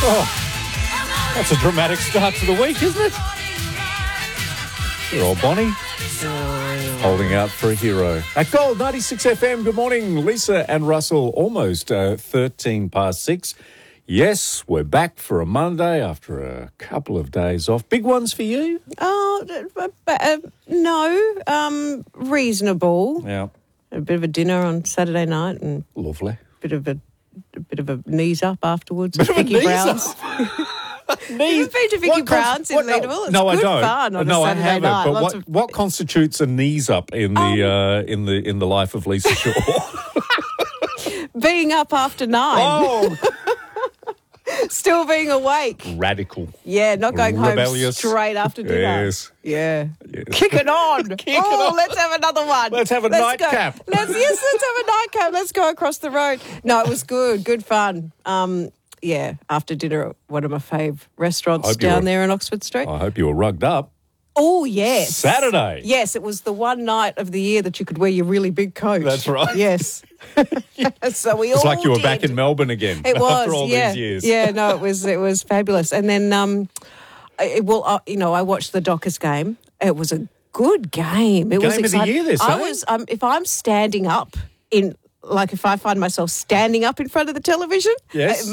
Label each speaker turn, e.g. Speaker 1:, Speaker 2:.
Speaker 1: That's a dramatic start to the week, isn't it? Your old Bonnie. Holding out for a hero. At Gold 96 FM, good morning, Lisa and Russell. Almost 13 past 6. Yes, we're back for a Monday after a couple of days off. Big ones for you?
Speaker 2: No, reasonable.
Speaker 1: Yeah.
Speaker 2: A bit of a dinner on Saturday night and
Speaker 1: Lovely.
Speaker 2: a bit of a knees up afterwards.
Speaker 1: Bit of a
Speaker 2: Vicky
Speaker 1: knees
Speaker 2: Brown's. You've been to Vicky Brown's in Leederville? It's
Speaker 1: no,
Speaker 2: good
Speaker 1: I don't.
Speaker 2: fun on
Speaker 1: no,
Speaker 2: a Saturday
Speaker 1: I haven't.
Speaker 2: night.
Speaker 1: But what constitutes a knees up in the life of Lisa Shaw?
Speaker 2: Being up after 9.
Speaker 1: Oh,
Speaker 2: Still being awake.
Speaker 1: radical.
Speaker 2: Yeah, not going
Speaker 1: Rebellious.
Speaker 2: home straight after dinner.
Speaker 1: Yes.
Speaker 2: Yeah.
Speaker 1: Yes.
Speaker 2: Kick it on.
Speaker 1: Kick it on.
Speaker 2: Let's have another one.
Speaker 1: Let's have a nightcap.
Speaker 2: Let's have a nightcap. Let's go across the road. No, it was good. Good fun. After dinner at one of my fave restaurants down there in Oxford Street.
Speaker 1: I hope you were rugged up.
Speaker 2: Oh, yes.
Speaker 1: Saturday.
Speaker 2: Yes, it was the one night of the year that you could wear your really big coat.
Speaker 1: That's right.
Speaker 2: Yes. So we all
Speaker 1: It's like you were
Speaker 2: did.
Speaker 1: back in Melbourne again.
Speaker 2: It was,
Speaker 1: after all these years.
Speaker 2: Yeah, no, it was fabulous. And then, I watched the Dockers game. It was a good game. It was
Speaker 1: Game of the
Speaker 2: exciting.
Speaker 1: year, this,
Speaker 2: I
Speaker 1: eh?
Speaker 2: was, if I'm standing up if I find myself standing up in front of the television,
Speaker 1: Yes.